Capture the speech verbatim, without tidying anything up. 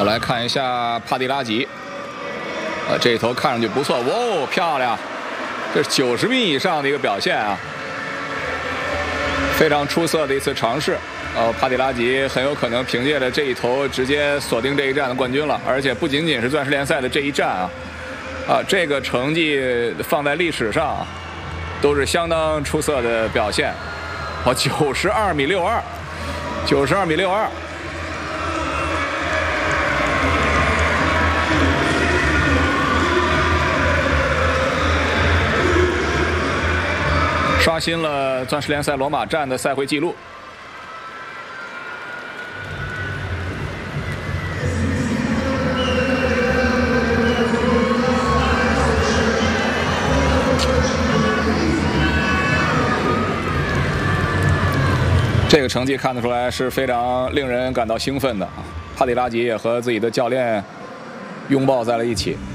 我来看一下帕蒂拉吉，呃，这一头看上去不错，哇哦，漂亮！这是九十米以上的一个表现啊，非常出色的一次尝试。呃，帕蒂拉吉很有可能凭借着这一头直接锁定这一站的冠军了，而且不仅仅是钻石联赛的这一站啊，啊，这个成绩放在历史上都是相当出色的表现。哦，九十二米六二，九十二米六二。刷新了钻石联赛罗马站的赛会纪录。这个成绩看得出来是非常令人感到兴奋的。帕蒂拉吉也和自己的教练拥抱在了一起。